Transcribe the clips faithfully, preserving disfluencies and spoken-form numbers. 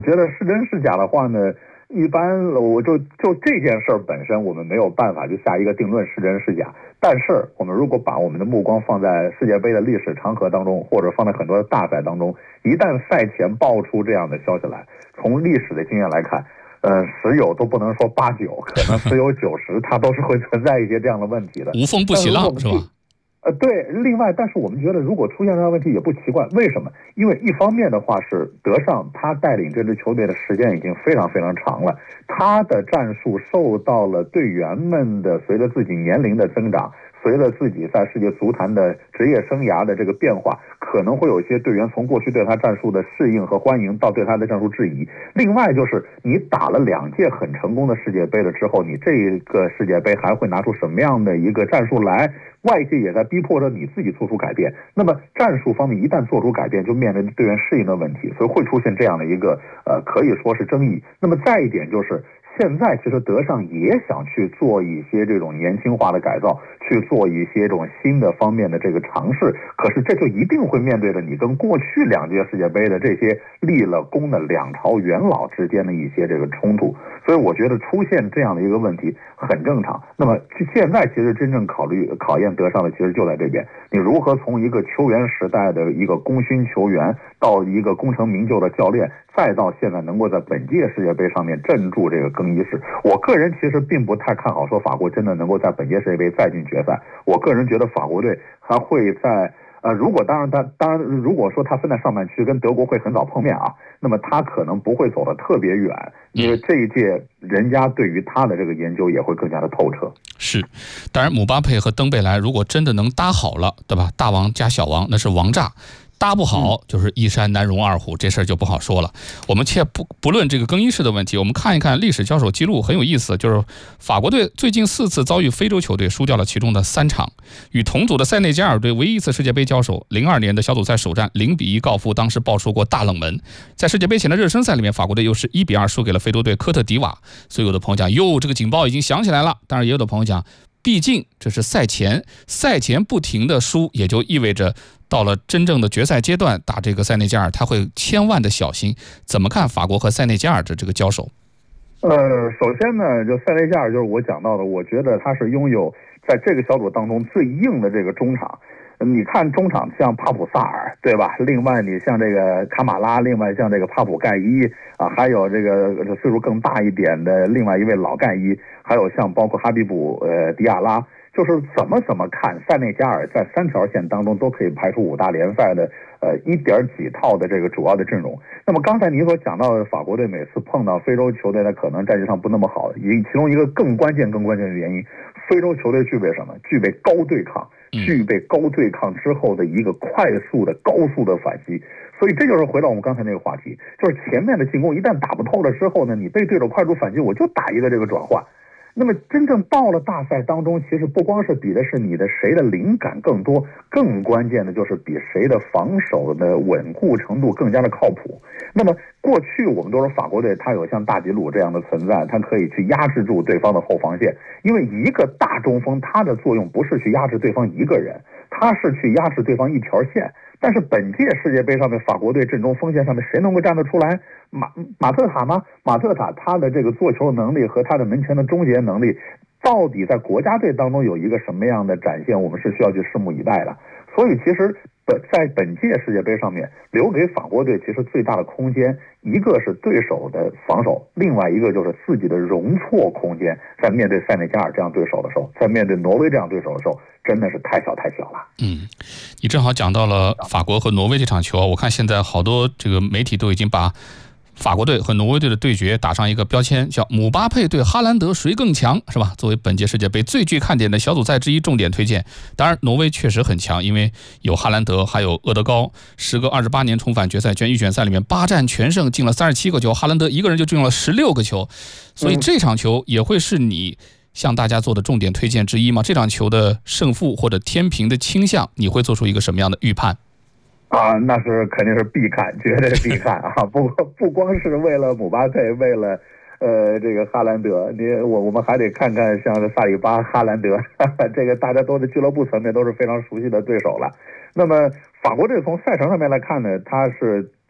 觉得是真是假的话呢，一般我就就这件事儿本身，我们没有办法就下一个定论是真是假。但是我们如果把我们的目光放在世界杯的历史长河当中，或者放在很多的大赛当中，一旦赛前爆出这样的消息来，从历史的经验来看，呃，十有都不能说八九，可能十有九十，它都是会存在一些这样的问题的， 无风不起浪，是吧？ 呃，对，另外，但是我们觉得，如果出现这样的问题也不奇怪，为什么？因为一方面的话是德尚他带领这支球队的时间已经非常非常长了，他的战术受到了队员们的随着自己年龄的增长，随着自己在世界足坛的职业生涯的这个变化，可能会有一些队员从过去对他战术的适应和欢迎，到对他的战术质疑。另外就是你打了两届很成功的世界杯了之后，你这个世界杯还会拿出什么样的一个战术来？外界也在逼迫着你自己做出改变。那么战术方面一旦做出改变，就面临队员适应的问题，所以会出现这样的一个呃，可以说是争议。那么再一点就是。现在其实德尚也想去做一些这种年轻化的改造，去做一些这种新的方面的这个尝试，可是这就一定会面对着你跟过去两届世界杯的这些立了功的两朝元老之间的一些这个冲突，所以我觉得出现这样的一个问题很正常。那么现在其实真正考虑考验德尚的其实就在这边，你如何从一个球员时代的一个功勋球员到一个功成名就的教练，再到现在能够在本届世界杯上面镇住这个更衣室。我个人其实并不太看好说法国真的能够在本届世界杯再进决赛。我个人觉得法国队还会在呃，如果当然他当然如果说他分在上半区跟德国会很早碰面啊，那么他可能不会走得特别远，因为这一届人家对于他的这个研究也会更加的透彻。 是，当然姆巴佩和登贝莱如果真的能搭好了，对吧？大王加小王那是王炸。搭不好就是一山难容二虎，这事儿就不好说了。我们且不不论这个更衣室的问题，我们看一看历史交手记录，很有意思。就是法国队最近四次遭遇非洲球队，输掉了其中的三场。与同组的塞内加尔队唯一一次世界杯交手，零二年的小组赛首战零比一告负，当时爆出过大冷门。在世界杯前的热身赛里面，法国队又是一比二输给了非洲队科特迪瓦。所以有的朋友讲，哟，这个警报已经响起来了。当然也有的朋友讲，毕竟这是赛前，赛前不停的输，也就意味着到了真正的决赛阶段打这个塞内加尔，他会千万的小心。怎么看法国和塞内加尔的这个交手？ 呃，首先呢，就塞内加尔就是我讲到的，我觉得他是拥有在这个小组当中最硬的这个中场。你看中场像帕普萨尔，对吧？另外你像这个卡马拉，另外像这个帕普盖伊啊，还有这个岁数更大一点的另外一位老盖伊，还有像包括哈比卜呃迪亚拉。就是怎么怎么看，塞内加尔在三条线当中都可以排出五大联赛的呃一点几套的这个主要的阵容。那么刚才您所讲到的法国队每次碰到非洲球队呢，可能战绩上不那么好，以其中一个更关键更关键的原因，非洲球队具备什么？具备高对抗，具备高对抗之后的一个快速的高速的反击。所以这就是回到我们刚才那个话题，就是前面的进攻一旦打不透了之后呢，你被对手快速反击，我就打一个这个转换。那么真正到了大赛当中，其实不光是比的是你的谁的灵感更多，更关键的就是比谁的防守的稳固程度更加的靠谱。那么过去我们都说法国队他有像大吉鲁这样的存在，他可以去压制住对方的后防线，因为一个大中锋他的作用不是去压制对方一个人，他是去压制对方一条线。但是本届世界杯上面，法国队阵中锋线上面谁能够站得出来？马马特塔吗？马特塔他的这个做球能力和他的门前的终结能力，到底在国家队当中有一个什么样的展现，我们是需要去拭目以待的。所以其实本在本届世界杯上面，留给法国队其实最大的空间，一个是对手的防守，另外一个就是自己的容错空间。在面对塞内加尔这样对手的时候，在面对挪威这样对手的时候，真的是太小太小了。 嗯，你正好讲到了法国和挪威这场球，我看现在好多这个媒体都已经把法国队和挪威队的对决打上一个标签，叫姆巴佩对哈兰德谁更强，是吧？作为本届世界杯最具看点的小组赛之一，重点推荐。当然挪威确实很强，因为有哈兰德还有厄德高，时隔二十八年重返决赛圈，预选赛里面八战全胜，进了三十七个球，哈兰德一个人就进了十六个球，所以这场球也会是你向大家做的重点推荐之一吗？这场球的胜负或者天平的倾向，你会做出一个什么样的预判？ 啊，那是肯定是必看，绝对必看啊！不不光是为了姆巴佩，为了呃这个哈兰德，你我我们还得看看像萨里巴、哈兰德，哈哈，这个大家都在俱乐部层面都是非常熟悉的对手了。那么法国队从赛程上面来看呢，他是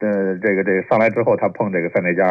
呃，这个这个上来之后他碰这个塞内加尔。